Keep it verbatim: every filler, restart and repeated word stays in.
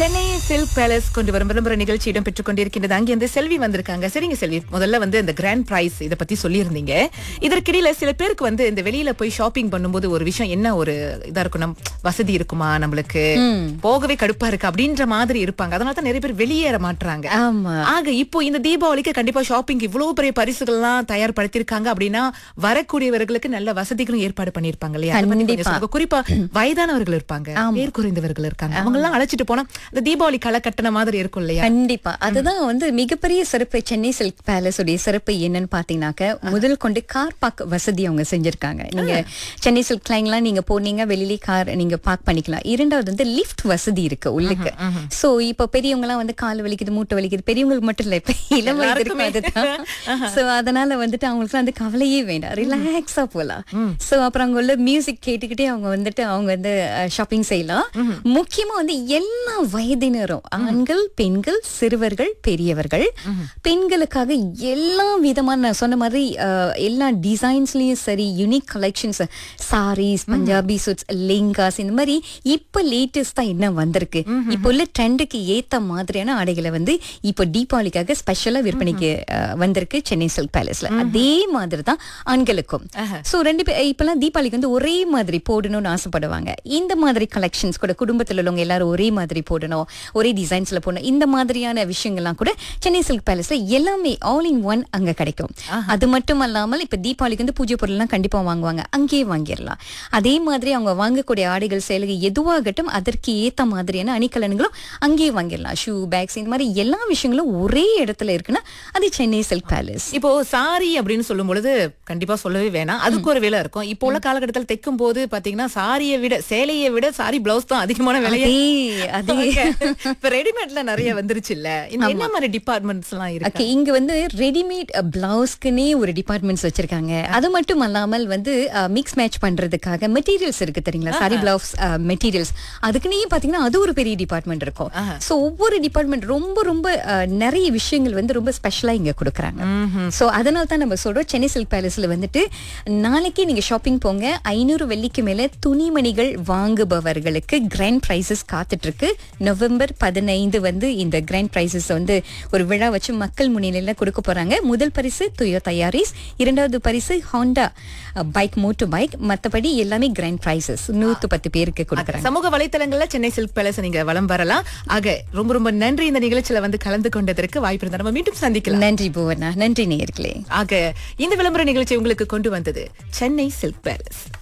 Chennai silk palace கொண்டு வரும் விளம்பர நிகழ்ச்சி இடம் பெற்றுக் கொண்டிருக்கின்றது. அங்கிருந்து செல்வி வந்திருக்காங்க. சரிங்க செல்வி, முதல்ல வந்து இந்த கிராண்ட் பிரைஸ் இத பத்தி சொல்லியிருந்தீங்க. இதற்கிடையில சில பேருக்கு வந்து இந்த வெளியில போய் ஷாப்பிங் பண்ணும்போது ஒரு விஷயம் என்ன ஒரு இதா இருக்கும், நம் வசதி இருக்குமா, நம்மளுக்கு போகவே கடுப்பா இருக்கு அப்படின்ற மாதிரி இருப்பாங்க. அதனால தான் நிறைய பேர் வெளியேற மாட்டாங்க. ஆக இப்போ இந்த தீபாவளிக்கு கண்டிப்பா ஷாப்பிங் இவ்வளவு பெரிய பரிசுகள் எல்லாம் தயார்படுத்திருக்காங்க அப்படின்னா வரக்கூடியவர்களுக்கு நல்ல வசதிகளும் ஏற்பாடு பண்ணிருப்பாங்க இல்லையா? அதை பத்தி கொஞ்சம் சொல்லுங்க. குறிப்பா வயதானவர்கள் இருப்பாங்க, பேர் குறைந்தவர்கள் இருக்காங்க, அவங்க எல்லாம் அழைச்சிட்டு போனா இந்த தீபாவளி களை கட்டண மாதிரி இருக்கும் இல்லையா? கண்டிப்பா. அதுதான் வந்து மிகப்பெரிய சிறப்பு சென்னை சில்க் பேலஸ் உடைய சிறப்பு என்னன்னு பாத்தீங்கன்னாக்க, முதல் கொண்டு கார் பார்க் வசதி அவங்க செஞ்சிருக்காங்க. நீங்க சென்னை சில்க் லைன்லாம் நீங்க போனீங்க, வெளியிலே கார் நீங்க பார்க் பண்ணிக்கலாம். இரண்டாவது வந்து லிஃப்ட் வசதி இருக்கு உள்ளுக்கு. சோ இப்ப பெரியவங்க எல்லாம் வந்து கால் வலிக்குது, மூட்டை வலிக்குது, பெரியவங்களுக்கு மட்டும் இல்ல, இப்ப இளம் வயதிற்கும் அதுதான். சோ அதனால வந்துட்டு அவங்களுக்கு வந்து கவலையே வேண்டாம், ரிலாக்ஸா போலாம். சோ அப்புறம் அங்க உள்ள மியூசிக் கேட்டுக்கிட்டே அவங்க வந்துட்டு அவங்க வந்து ஷாப்பிங் செய்யலாம். முக்கியமா வந்து எல்லா வயதினரும், ஆண்கள், பெண்கள், சிறுவர்கள், பெரியவர்கள், பெண்களுக்காக எல்லா விதமான நான் சொன்ன மாதிரி எல்லா டிசைன்ஸ்லயும் சரி, unique collections, saris, Punjabi shoots, lehengas, இந்த மாதிரி இப்ப லேட்டஸ்டா என்ன வந்திருக்கு, இப்ப உள்ள ட்ரெண்டுக்கு ஏத்த மாதிரியான ஆடைகளை வந்து இப்ப தீபாவளிக்காக ஸ்பெஷலா விற்பனைக்கு வந்திருக்கு சென்னை சில்க் பேலஸ்ல. அதே மாதிரி தான் ஆண்களுக்கும். சோ ரெண்டு பேர் இப்பெல்லாம் தீபாவளிக்கு வந்து ஒரே மாதிரி போடணும்னு ஆசைப்படுவாங்க. இந்த மாதிரி கலெக்ஷன்ஸ் கூட குடும்பத்தில் உள்ளவங்க எல்லாரும் ஒரே மாதிரி போடணும், ஒரே டிசைன்ஸ்ல போடணும், இந்த மாதிரியான விஷயங்கள்லாம் கூட சென்னை சில்க் பேலஸ்ல எல்லாமே ஆல் இன் ஒன் அங்க கிடைக்கும். அது மட்டும் அல்லாமல் இப்ப தீபாவளிக்கு வந்து பூஜை பொருள் எல்லாம் கண்டிப்பா வாங்குவாங்க, அங்கேயே வாங்கிடலாம். அதே மாதிரி அவங்க வாங்கக்கூடிய ஆடைகள், சேலைகள் எதுவாகட்டும் அதற்கு ஏத்த மாதிரியான அணிகலன்களும் அங்கேயே வாங்கிடலாம். ஷூ, பேக்ஸ், இந்த மாதிரி எல்லா விஷயங்களும் ஒரே இடத்துல இருக்குன்னா அது சென்னை சில்க் பேலஸ். இப்போ சாரி அப்படின்னு சொல்லும் பொழுது கண்டிப்பா சொல்லவே வேணாம், அதுக்கு ஒரு விலை இருக்கும். இப்போ உள்ள காலகட்டத்தில் தைக்கும் போது பாத்தீங்கன்னா சாரியை விட சேலையை விட சாரி பிளவுஸ் தான் அதிகமான விலையே. அதே இப்ப ரெடிமேட்ல நிறைய வந்துருச்சு இல்ல, என்ன மாதிரி டிபார்ட்மெண்ட்ஸ் எல்லாம் இருக்கு? இங்க வந்து ரெடிமேட் பிளவுஸ்க்குனே ஒரு டிபார்ட்மெண்ட்ஸ் வச்சிருக்காங்க. அது மட்டும் அல்லாமல் வந்து மிக்ஸ் மேட்ச் பண்றதுக்காக மெட்டீரியல்ஸ் இருக்கு தெரியுங்களா, சாரி பிளவுஸ் மெட்டீரியல்ஸ், அதுக்குன்னே பாத்தீங்கன்னா அது ஒரு பெரிய டிபார்ட்மெண்ட் இருக்கும். சோ ஒவ்வொரு டிபார்ட்மெண்ட் ரொம்ப ரொம்ப நிறைய விஷயங்கள் வந்து ரொம்ப ஸ்பெஷலா இங்க கொடுக்குறாங்க. சோ அதனால தான் நம்ம சொல்றோம் சென்னை சில்க் பேலஸ்ல வந்துட்டு நாளைக்கு நீங்க ஷாப்பிங் போங்க, ஐநூறு வெள்ளிக்கு மேல துணிமணிகள் வாங்குபவர்களுக்கு கிராண்ட் பிரைசஸ் காத்துட்டு இருக்கு. நவம்பர் பதினைந்து வந்து இந்த கிராண்ட் பிரைசஸ் வந்து ஒரு விழா வச்சு மக்கள் முன்னிலையில கொடுக்க போறாங்க. முதல் பரிசு டொயோட்டா யாரிஸ், இரண்டாவது பரிசு ஹோண்டா பைக், மோட்டோ பைக், மத்தபடி எல்லாமே கிராண்ட் பிரைசஸ் நூத்தி பத்து பேருக்கு கொடுக்குறாங்க. சமூக வலைத்தளங்கள்ல சென்னை சில்க் பேலஸ் நீங்க வலம் வரலாம். ஆக ரொம்ப ரொம்ப நன்றி இந்த நிகழ்ச்சியில வந்து கலந்து கொண்டதற்கு. வாய்ப்பு இருந்தா நம்ம மீண்டும் சந்திக்கலாம். நன்றி புவனா, நன்றி நேயர்களே. ஆக இந்த விளம்பர நிகழ்ச்சி உங்களுக்கு கொண்டு வந்தது சென்னை சில்க் பேலஸ்.